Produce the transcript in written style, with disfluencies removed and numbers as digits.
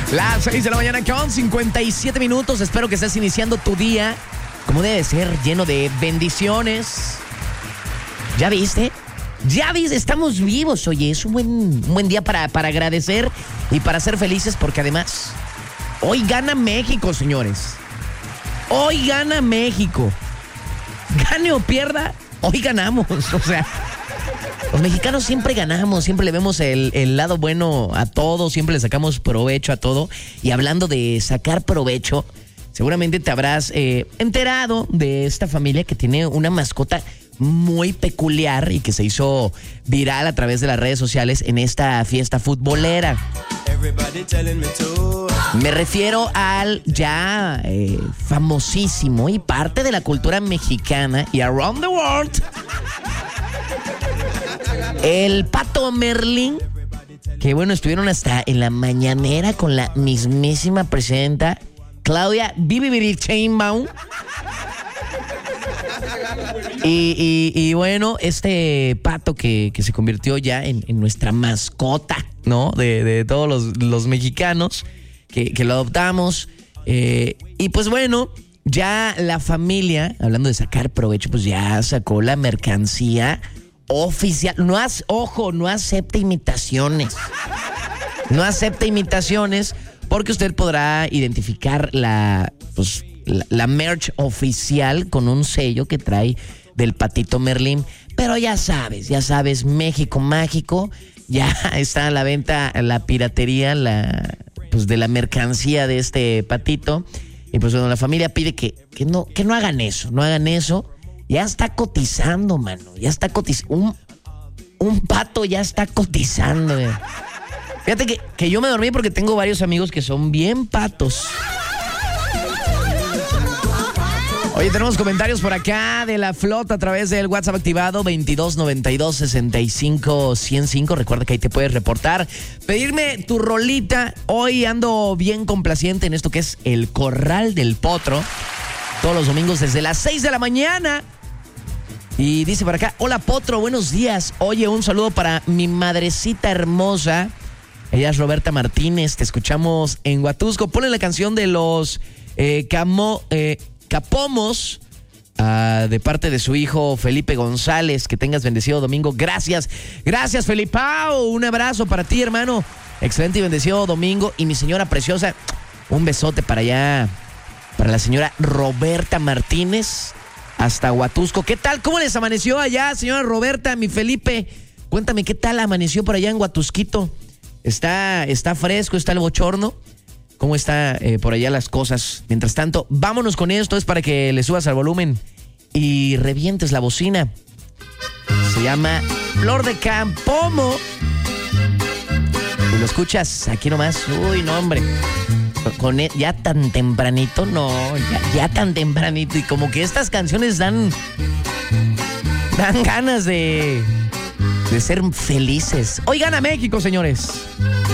Las 6 de la mañana con 57 minutos. Espero que estés iniciando tu día como debe ser, lleno de bendiciones. ¿Ya viste? Ya viste, estamos vivos. Oye, es un buen día para agradecer y para ser felices, porque además hoy gana México, señores. Hoy gana México. Gane o pierda, hoy ganamos. O sea, los mexicanos siempre ganamos, siempre le vemos el lado bueno a todo, siempre le sacamos provecho a todo. Y hablando de sacar provecho, seguramente te habrás enterado de esta familia que tiene una mascota muy peculiar y que se hizo viral a través de las redes sociales en esta fiesta futbolera. Me refiero al ya famosísimo y parte de la cultura mexicana y around the world, el Pato Merlín, que bueno, estuvieron hasta en la mañanera con la mismísima presidenta Claudia Sheinbaum. Y bueno, este pato que se convirtió ya en nuestra mascota, ¿no? De todos los mexicanos que lo adoptamos. Y pues bueno, ya la familia, hablando de sacar provecho, pues ya sacó la mercancía oficial. No acepta imitaciones. No acepta imitaciones, porque usted podrá identificar la merch oficial con un sello que trae del Patito Merlín. Pero ya sabes, México mágico, ya está a la venta la piratería, de la mercancía de este patito. Y pues bueno, la familia pide que no hagan eso. Ya está cotizando, mano. Ya está cotizando. Un pato ya está cotizando. Fíjate que yo me dormí porque tengo varios amigos que son bien patos. Oye, tenemos comentarios por acá de la flota a través del WhatsApp activado 2292-65-105. Recuerda que ahí te puedes reportar, pedirme tu rolita. Hoy ando bien complaciente en esto que es el Corral del Potro. Todos los domingos desde las 6 de la mañana. Y dice por acá: hola Potro, buenos días. Oye, un saludo para mi madrecita hermosa. Ella es Roberta Martínez. Te escuchamos en Huatusco. Ponle la canción de los Capomos, de parte de su hijo Felipe González. Que tengas bendecido domingo. Gracias Felipao. Un abrazo para ti, hermano. Excelente y bendecido domingo. Y mi señora preciosa, un besote para allá, para la señora Roberta Martínez, hasta Huatusco. ¿Qué tal? ¿Cómo les amaneció allá, señora Roberta, mi Felipe? Cuéntame, ¿qué tal amaneció por allá en Huatusquito? ¿Está fresco? ¿Está el bochorno? ¿Cómo está por allá las cosas? Mientras tanto, vámonos con esto. Es para que le subas al volumen y revientes la bocina. Se llama Flor de Campomo. Y lo escuchas aquí nomás. Uy, no, hombre. Ya tan tempranito, no. Ya tan tempranito. Y como que estas canciones dan ganas de ser felices. Hoy gana México, señores.